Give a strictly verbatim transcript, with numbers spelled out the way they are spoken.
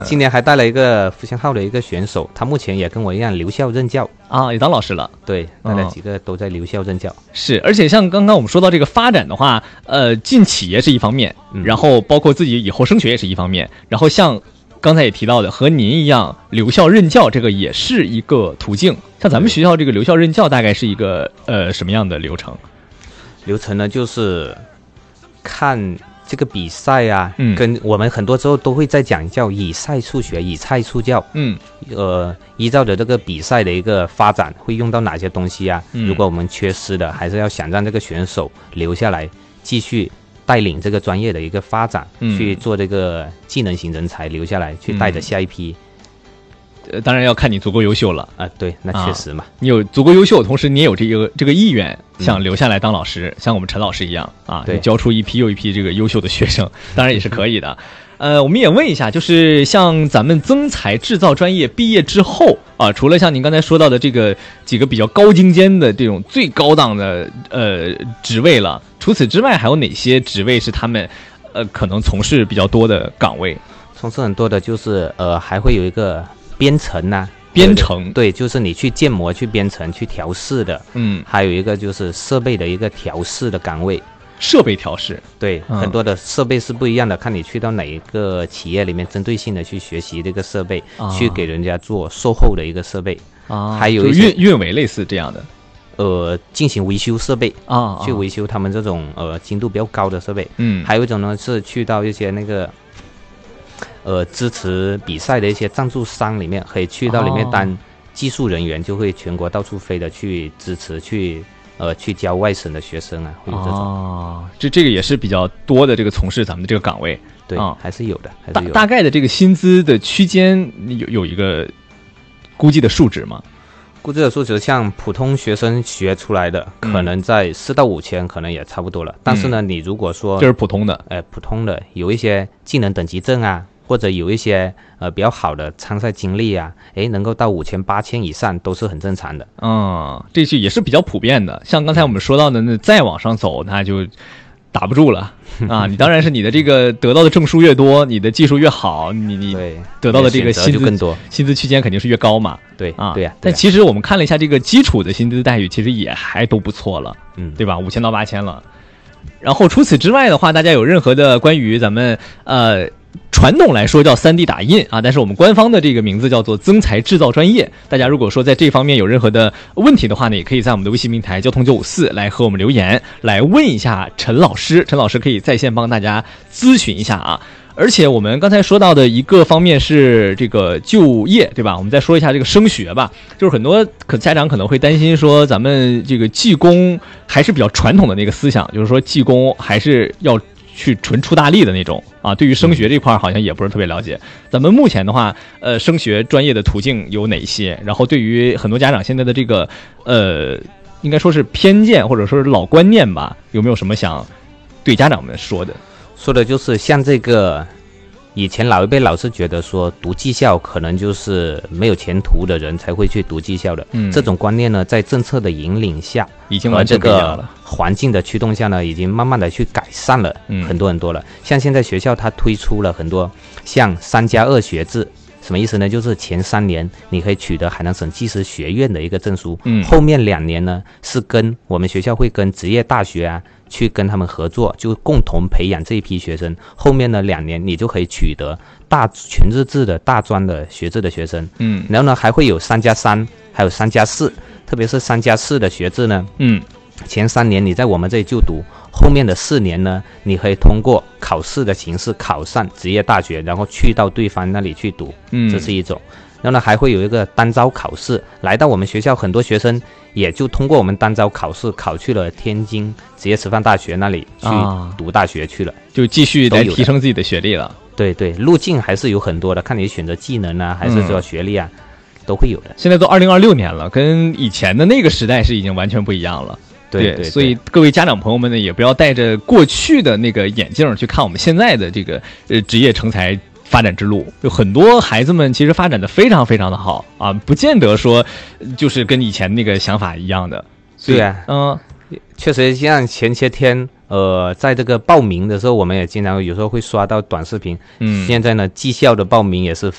今年还带了一个复兴号的一个选手，他目前也跟我一样留校任教啊，也当老师了。 对，带了几个都在留校任教。 嗯、是，而且像刚刚我们说到这个发展的话，呃，进企业是一方面，嗯、然后包括自己以后升学也是一方面，然后像刚才也提到的，和您一样留校任教，这个也是一个途径。像咱们学校这个留校任教大概是一个呃什么样的流程？ 流程呢，就是看这个比赛啊， 嗯， 跟我们很多时候都会在讲叫以赛促学，以赛促教。 嗯， 呃，依照着这个比赛的一个发展，会用到哪些东西啊？ 嗯、 如果我们缺失的，还是要想让这个选手留下来，继续带领这个专业的一个发展， 嗯、 去做这个技能型人才留下来，去带着下一批。 呃，当然要看你足够优秀了啊，对，那确实嘛， 啊、你有足够优秀，同时你也有这个这个意愿，想留下来当老师，嗯、像我们陈老师一样啊， 对， 教出一批又一批这个优秀的学生，当然也是可以的。呃，我们也问一下，就是像咱们增材制造专业毕业之后啊，除了像您刚才说到的这个几个比较高精尖的这种最高档的呃职位了，除此之外还有哪些职位是他们呃可能从事比较多的岗位？ 从事很多的就是呃还会有一个编程呐、啊， 编程对, 对，就是你去建模、去编程、去调试的， 嗯， 还有一个就是设备的一个调试的岗位。 设备调试， 对、嗯，很多的设备是不一样的，看你去到哪一个企业里面，针对性的去学习这个设备，啊、去给人家做售后的一个设备啊， 还有一些运运维类似这样的， 呃，进行维修设备啊， 去维修他们这种呃精度比较高的设备， 嗯， 还有一种呢是去到一些那个呃支持比赛的一些赞助商里面，可以去到里面当技术人员，就会全国到处飞的去支持去。呃，去教外省的学生啊，会有这种哦，这这个也是比较多的这个从事咱们的这个岗位， 对， 啊、 还是有的，还是有的。 大大概的这个薪资的区间有有一个估计的数值吗？ 估计的数值，像普通学生学出来的， 嗯、 可能在四到五千，可能也差不多了。嗯、但是呢，你如果说这是普通的， 呃，普通的有一些技能等级证啊。或者有一些呃比较好的参赛经历啊，诶，能够到五千、八千以上都是很正常的。 嗯，这些也是比较普遍的。像刚才我们说到的，那再往上走，那就打不住了啊！你当然是你的这个得到的证书越多，你的技术越好，你你得到的这个薪资更多， 薪资区间肯定是越高嘛。 对啊， 对呀、啊。 但其实我们看了一下这个基础的薪资待遇，其实也还都不错了， 嗯， 对吧？五千到八千了。然后除此之外的话，大家有任何的关于咱们呃。传统来说叫 三 D 打印啊，但是我们官方的这个名字叫做增材制造专业。大家如果说在这方面有任何的问题的话呢，也可以在我们的微信平台交通九五四来和我们留言，来问一下陈老师，陈老师可以在线帮大家咨询一下啊。而且我们刚才说到的一个方面是这个就业，对吧？我们再说一下这个升学吧。就是很多可家长可能会担心说，咱们这个技工还是比较传统的那个思想，就是说技工还是要去纯出大力的那种啊，对于升学这块好像也不是特别了解。咱们目前的话，呃，升学专业的途径有哪些？然后对于很多家长现在的这个呃，应该说是偏见或者说是老观念吧，有没有什么想对家长们说的？ 说的就是像这个，以前老一辈老是觉得说读技校可能就是没有前途的人才会去读技校的， 嗯， 这种观念呢，在政策的引领下， 已经完全不一样了。 环境的驱动下呢，已经慢慢的去改善了很多很多了。嗯、像现在学校它推出了很多像三加二学制，什么意思呢？就是前三年你可以取得海南省技师学院的一个证书， 嗯， 后面两年呢是跟我们学校会跟职业大学啊去跟他们合作，就共同培养这一批学生。后面呢两年你就可以取得大全日制的大专的学制的学生， 嗯， 然后呢还会有三加三，还有三加四，特别是三加四的学制呢， 嗯。 前三年你在我们这里就读，后面的四年呢，你可以通过考试的形式考上职业大学，然后去到对方那里去读， 嗯， 这是一种。然后呢，还会有一个单招考试，来到我们学校，很多学生也就通过我们单招考试考去了天津职业师范大学那里去读大学去了， 啊、就继续来提升自己的学历了。 对对，路径还是有很多的，看你选择技能啊，还是说学历啊，嗯、都会有的。 现在都二零二六年了，跟以前的那个时代是已经完全不一样了。 对 对, 对， 所以各位家长朋友们呢，也不要带着过去的那个眼镜去看我们现在的这个呃职业成才发展之路。有很多孩子们其实发展的非常非常的好啊，不见得说就是跟以前那个想法一样的。 对啊， 嗯， 确实像前些天呃，在这个报名的时候，我们也经常有时候会刷到短视频。嗯，现在呢，技校的报名也是